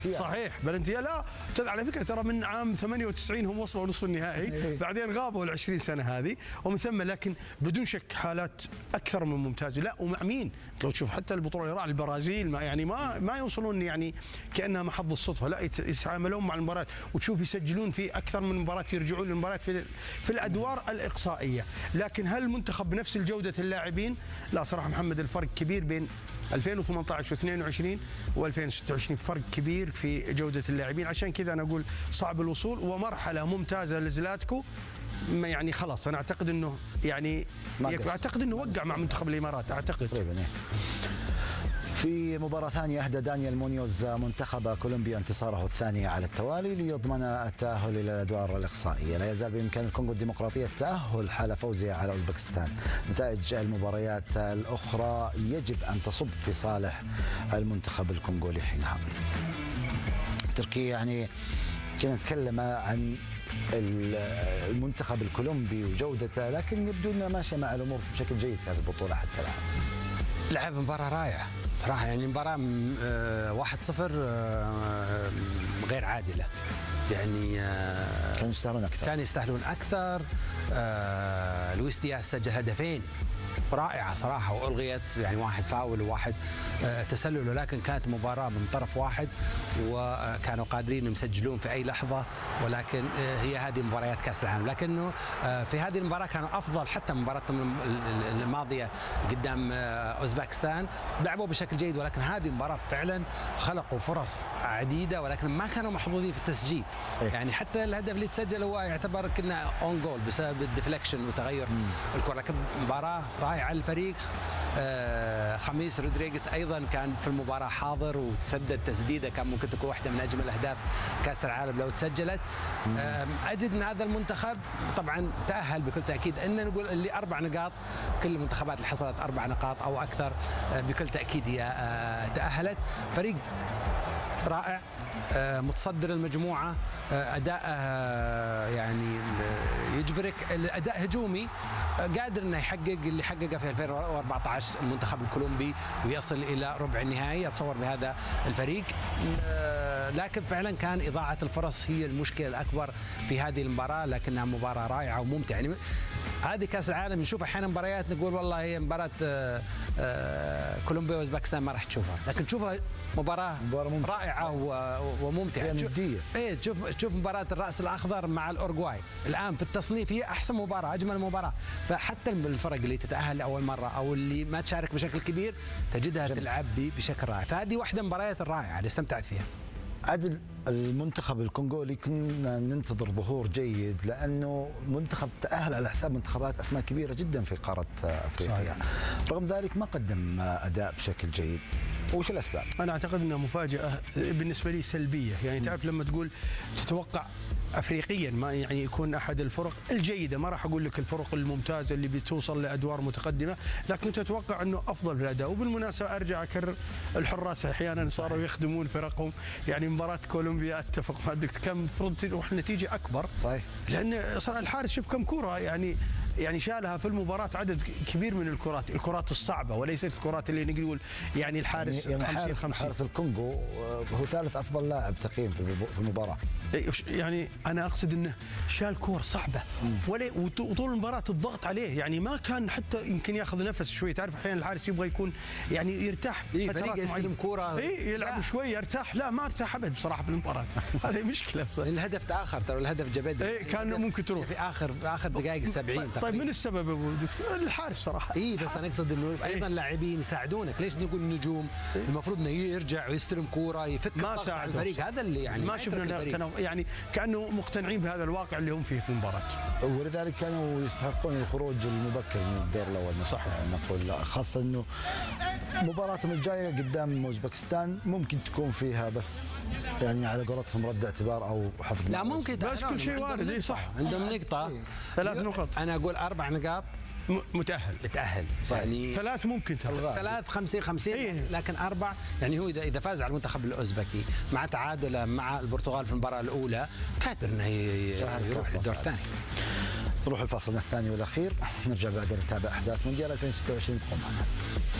صحيح بلنتيا. لا على فكره ترى من عام 98 هم وصلوا نصف النهائي، بعدين غابوا ال20 سنه هذه ومن ثم، لكن بدون شك حالات اكثر من ممتازه. لا ومع مين؟ لو تشوف حتى البطوله اللي راح البرازيل ما يوصلون يعني كانها محظ الصدفه، لا يتعاملون مع المباريات وتشوف يسجلون في اكثر من مباراه، يرجعون للمباريات في الادوار الاقصائيه. لكن هل المنتخب بنفس الجوده اللاعبين؟ لا صراحه محمد، الفرق كبير بين 2018 و22 و2026، فرق كبير في جودة اللاعبين. عشان كذا أنا أقول صعب الوصول، ومرحلة ممتازة لزلاتكو. يعني خلاص أنا أعتقد أنه يعني أعتقد أنه وقع مع منتخب الإمارات أعتقد. في مباراة ثانية أهدى دانيال مونيوز منتخب كولومبيا انتصاره الثاني على التوالي ليضمن التأهل إلى الأدوار الإقصائية. لا يزال بإمكان الكونغو الديمقراطية التأهل حال فوزها على أوزبكستان. نتائج المباريات الأخرى يجب أن تصب في صالح المنتخب الكونغولي حينها. تركيا يعني كنا نتكلم عن المنتخب الكولومبي وجودته، لكن يبدو أنه ماشي مع الأمور بشكل جيد في هذه البطولة حتى الآن. لعب مباراة رائعة صراحة، يعني مباراة 1-0 غير عادلة، يعني كانوا يستاهلون أكثر. لويس دياز سجل هدفين رائعة صراحة وألغيت، يعني واحد فاول وواحد تسلل، ولكن كانت مباراة من طرف واحد وكانوا قادرين يسجلون في أي لحظة. ولكن هي هذه مباريات كأس العالم، لكنه في هذه المباراة كانوا أفضل حتى مباراتهم الماضية قدام أوزبكستان، لعبوا بشكل جيد. ولكن هذه المباراة فعلا خلقوا فرص عديدة ولكن ما كانوا محظوظين في التسجيل. يعني حتى الهدف اللي تسجل هو يعتبر كنا اون جول بسبب الديفليكشن وتغير الكرة. لكن مباراة رائعة للفريق. خميس رودريغيز ايضا كان في المباراه حاضر وتسدد تسديده كان ممكن تكون واحده من اجمل اهداف كاس العالم لو تسجلت. اجد ان هذا المنتخب طبعا تاهل بكل تاكيد. ان نقول اللي 4 نقاط، كل المنتخبات اللي حصلت 4 نقاط او اكثر بكل تاكيد هي تاهلت. فريق رائع متصدر المجموعة، أداء يعني يجبرك، الأداء هجومي قادر أنه يحقق اللي حققه في 2014 المنتخب الكولومبي ويصل إلى ربع النهائي. أتصور بهذا الفريق، لكن فعلا كان إضاعة الفرص هي المشكلة الأكبر في هذه المباراة. لكنها مباراة رائعة وممتعة. يعني هذه كأس العالم نشوف أحيانا مباريات نقول والله هي مباراة كولومبيا وأوزبكستان ما راح تشوفها، لكن تشوفها مباراة رائعة وممتعة. ايه تشوف مباراة الرأس الأخضر مع الأورجواي الآن في التصنيف هي أحسن مباراة، أجمل مباراة. فحتى الفرق اللي تتأهل لأول مرة أو اللي ما تشارك بشكل كبير تجدها تلعب بشكل رائع. فهذه واحدة من المباريات الرائعة اللي استمتعت فيها. عدل المنتخب الكونغولي كنا ننتظر ظهور جيد، لأنه منتخب تأهل على حساب منتخبات أسماء كبيرة جدا في قارة أفريقيا. رغم ذلك ما قدم أداء بشكل جيد. وش الأسباب؟ أنا أعتقد أنها مفاجأة بالنسبة لي سلبية. يعني تعرف لما تقول تتوقع أفريقيا ما يعني يكون أحد الفرق الجيدة، ما راح أقول لك الفرق الممتازة اللي بتوصل لأدوار متقدمة، لكن تتوقع أنه أفضل في الأداء. وبالمناسبة أرجع أكرر، الحراس أحيانا صاروا يخدمون فرقهم. يعني مباراة كولومبيا أتفق مع الدكتور كان المفروض تروح نتيجة أكبر، صحيح، لأن صار الحارس شوف كم كرة يعني شالها في المباراة، عدد كبير من الكرات الصعبة وليست الكرات اللي نقول يعني الحارس يعني 50-50. حارس الكونغو هو ثالث أفضل لاعب تقييم في المباراة. يعني أنا أقصد أنه شال كور صعبة وطول المباراة الضغط عليه، يعني ما كان حتى يمكن ياخذ نفس شوي. تعرف أحيانا الحارس يبغى يكون يعني يرتاح فترات يستلم كورة يلعب شوي يرتاح، لا ما ارتاح أبد بصراحة في المباراة. هذه مشكلة. الهدف تأخر، ترى الهدف جبد كان ممكن تروح في آخر دقائق 70. طيب من السبب ابو دكتور؟ الحارس صراحه. بس انا اقصد انه ايضا لاعبين يساعدونك. ليش نقول نجوم؟ المفروض انه يرجع ويستلم كوره يفك الضغط على الفريق. هذا اللي يعني ما شفنا يعني كانه مقتنعين بهذا الواقع اللي هم فيه في المباراه، ولذلك كانوا يستحقون الخروج المبكر من الدور الاول. صح نقول، خاصه انه مباراتهم الجايه قدام اوزبكستان ممكن تكون فيها بس يعني على قولتهم رد اعتبار او حفظ. لا ممكن، بس كل شيء وارد. صح، عندهم نقطه 3 نقط. انا اقول 4 نقاط متأهل. يعني 3 ممكن تلغى، 3 50-50. لكن 4 يعني هو اذا فاز على المنتخب الاوزبكي مع تعادله مع البرتغال في المباراه الاولى قادر انه يروح للدور الثاني. نروح الفاصل الثاني والاخير، نرجع بعدين نتابع احداث مونديال 2026. ابقوا معنا.